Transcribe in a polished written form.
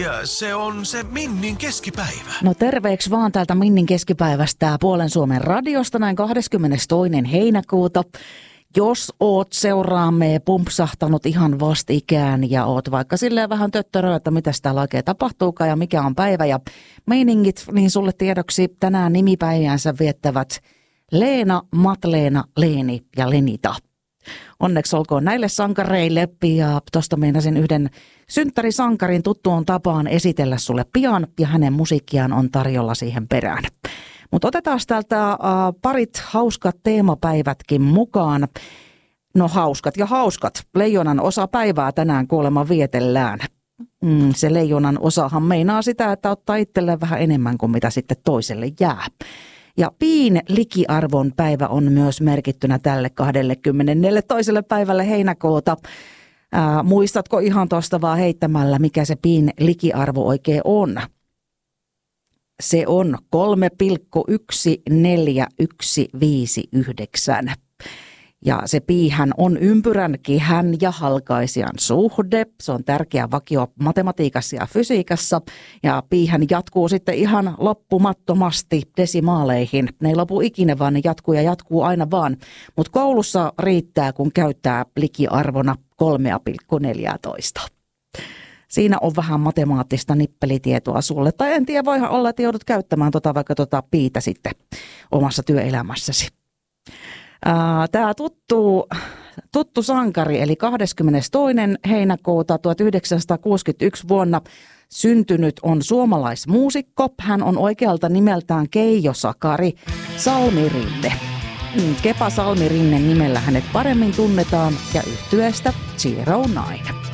Ja se on se Minnin keskipäivä. No terveeksi vaan täältä Minnin keskipäivästä Puolen Suomen radiosta näin 22. heinäkuuta. Jos oot seuraamme pumpsahtanut ihan vastikään ja oot vaikka silleen vähän töttöröä, että mitä täällä oikein tapahtuukaan ja mikä on päivä ja meiningit, niin sulle tiedoksi tänään nimipäivänsä viettävät Leena, Matleena, Leeni ja Lenita. Onneksi olkoon näille sankareille ja tuosta meinasin yhden synttärisankarin tuttuun tapaan esitellä sulle pian ja hänen musiikkiaan on tarjolla siihen perään. Mutta otetaan täältä parit hauskat teemapäivätkin mukaan. No hauskat ja hauskat. Leijonan osa päivää tänään kuulemma vietellään. Se leijonan osahan meinaa sitä, että ottaa itselleen vähän enemmän kuin mitä sitten toiselle jää. Ja piin likiarvon päivä on myös merkittynä tälle 22. päivälle heinäkuuta. Muistatko ihan tuosta vaan heittämällä, mikä se piin likiarvo oikein on? Se on 3,14159. Ja se piihän on ympyrän, kehän ja halkaisijan suhde. Se on tärkeä vakio matematiikassa ja fysiikassa. Ja piihän jatkuu sitten ihan loppumattomasti desimaaleihin. Ne ei lopu ikinä, vaan ne jatkuu aina vaan. Mutta koulussa riittää, kun käyttää likiarvona 3,14. Siinä on vähän matemaattista nippelitietoa sulle. Tai en tiedä, voihan olla, että joudut käyttämään vaikka piitä sitten omassa työelämässäsi. Tämä tuttu sankari, eli 22. heinäkuuta 1961 vuonna syntynyt on suomalaismuusikko. Hän on oikealta nimeltään Keijo Sakari Salmirinne. Kepa Salmirinne nimellä hänet paremmin tunnetaan ja yhtyeestä Zero Nine.